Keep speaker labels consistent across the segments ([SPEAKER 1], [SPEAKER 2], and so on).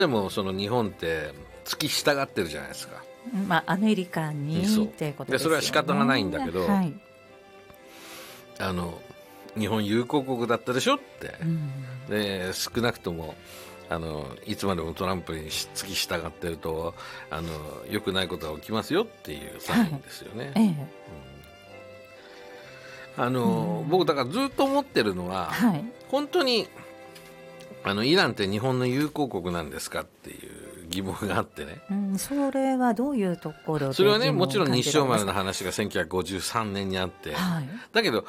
[SPEAKER 1] でもその日本って付き従ってるじゃないですか。
[SPEAKER 2] アメリカにっていうことですよね。
[SPEAKER 1] でそれは仕方がないんだけど、
[SPEAKER 2] はい、
[SPEAKER 1] 日本友好国だったでしょって、で少なくともいつまでもトランプに付き従ってると良くないことが起きますよっていうサインですよね。僕だからずっと思ってるのは、はい、本当にイランって日本の友好国なんですかっていう疑問があってね、
[SPEAKER 2] それはどういうところで？
[SPEAKER 1] それはね、もちろん日照丸の話が1953年にあって、はい、だけど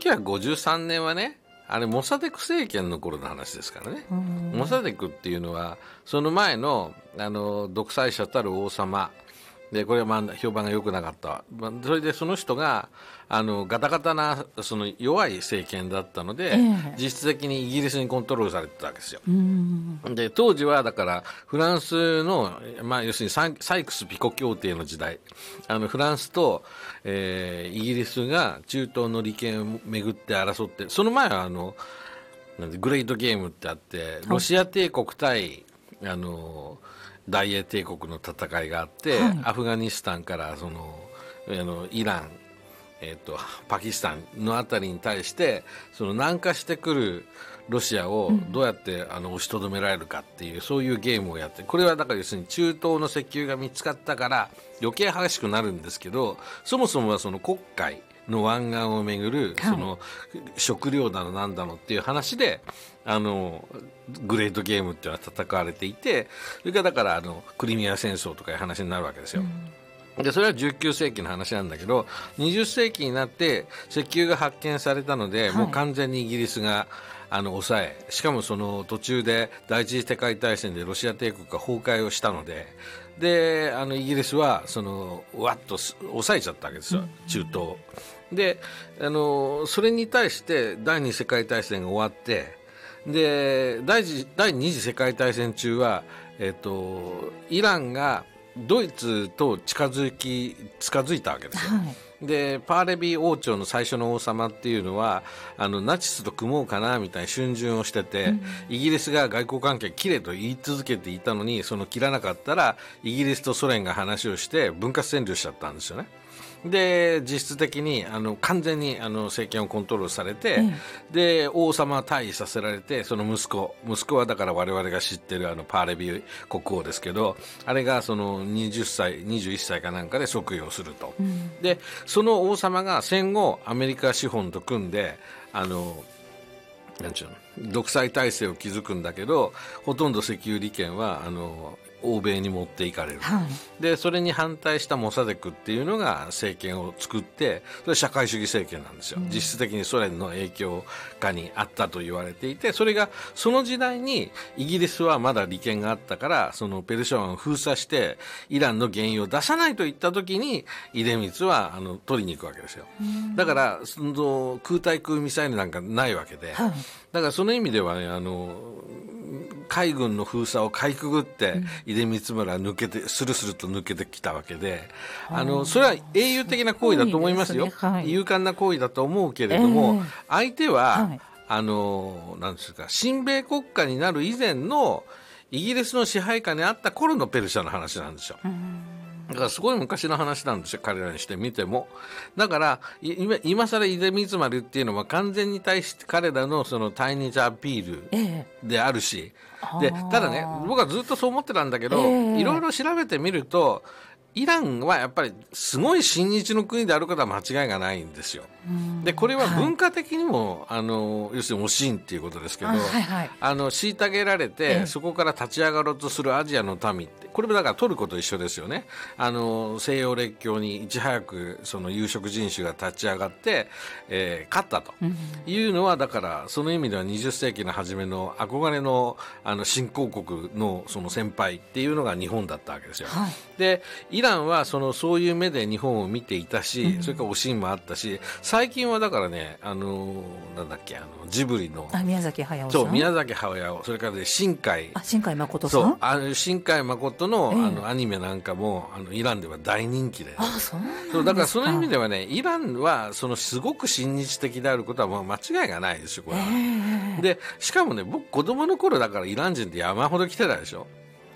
[SPEAKER 1] 1953年はね、あれモサデク政権の頃の話ですからね。モサデクっていうのはその前の独裁者たる王様で、これは評判が良くなかった、それでその人がガタガタなその弱い政権だったので、実質的にイギリスにコントロールされてたわけですよ。で当時はだからフランスの、要するにサイクス・ピコ協定の時代、フランスと、イギリスが中東の利権をめぐって争って、その前はグレートゲームってあって、ロシア帝国対大英帝国の戦いがあって、はい、アフガニスタンからイラン、パキスタンのあたりに対して南下してくるロシアをどうやって押しとどめられるかっていう、そういうゲームをやって、これはだから要するに中東の石油が見つかったから余計激しくなるんですけど、そもそもはその黒海の湾岸をめぐるその食料だのなんだのっていう話でグレートゲームっていうのは戦われていて、それからだからクリミア戦争とかいう話になるわけですよ。でそれは19世紀の話なんだけど、20世紀になって石油が発見されたので、もう完全にイギリスが抑え、しかもその途中で第一次世界大戦でロシア帝国が崩壊をしたので、イギリスはわっと抑えちゃったわけですよ、中東で。それに対して第二次世界大戦が終わって、で第二次世界大戦中は、イランがドイツと近づいたわけですよ。でパーレビ王朝の最初の王様っていうのはナチスと組もうかなみたいな逡巡をしてて、イギリスが外交関係切れと言い続けていたのに、切らなかったらイギリスとソ連が話をして分割占領しちゃったんですよね。で実質的に完全に政権をコントロールされて、で王様は退位させられて、その息子はだから我々が知ってるパーレビ国王ですけど、あれが20歳21歳かなんかで即位をすると、でその王様が戦後アメリカ資本と組んでなんちゅうの独裁体制を築くんだけど、ほとんど石油利権は欧米に持っていかれる、でそれに反対したモサデクっていうのが政権を作って、それは社会主義政権なんですよ。実質的にソ連の影響下にあったと言われていて、それがその時代にイギリスはまだ利権があったから、そのペルシャ湾を封鎖してイランの原油を出さないといった時に出光は取りに行くわけですよ。だから空対空ミサイルなんかないわけで、だからその意味ではね、海軍の封鎖をかいくぐって出光村はスルスルと抜けてきたわけで、それは英雄的な行為だと思いますよ。勇敢な行為だと思うけれども、相手は、なんですか、親米国家になる以前のイギリスの支配下にあった頃のペルシャの話なんですよ。だからすごい昔の話なんですよ、彼らにしてみても。だから今更出光丸っていうのは完全に対して彼らのその対日アピールであるし、でただね、僕はずっとそう思ってたんだけど、いろいろ調べてみるとイランはやっぱりすごい親日の国であることは間違いがないんですよ。でこれは文化的にも、要するにおしんっていうことですけど、虐げられて、そこから立ち上がろうとするアジアの民って、これもだからトルコと一緒ですよね。西洋列強にいち早くその有色人種が立ち上がって、勝ったというのは、だからその意味では20世紀の初めの憧れの新興国のその先輩っていうのが日本だったわけですよ。でイランはそういう目で日本を見ていたし、それからおしんもあったし、最近はだからね、なんだっけ、ジブリの
[SPEAKER 2] 宮崎駿さん、
[SPEAKER 1] 宮崎駿、それから、ね、新海
[SPEAKER 2] 誠さん、
[SPEAKER 1] 新海誠の、アニメなんかもイランでは大人気で、そうだからその意味ではね、イランはすごく親日的であることはもう間違いがないですよ、これは。でしかもね、僕子供の頃だからイラン人って山ほど来てたでしょ。